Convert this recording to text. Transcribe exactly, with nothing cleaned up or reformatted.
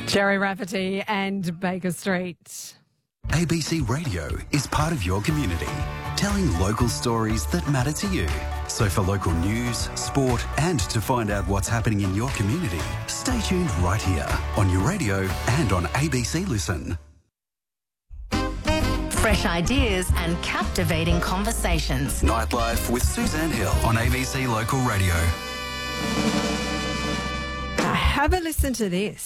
Jerry Rafferty and Baker Street. A B C Radio is part of your community, telling local stories that matter to you. So for local news, sport and to find out what's happening in your community, stay tuned right here on your radio and on A B C Listen. Fresh ideas and captivating conversations. Nightlife with Suzanne Hill on A B C Local Radio. Have a listen to this.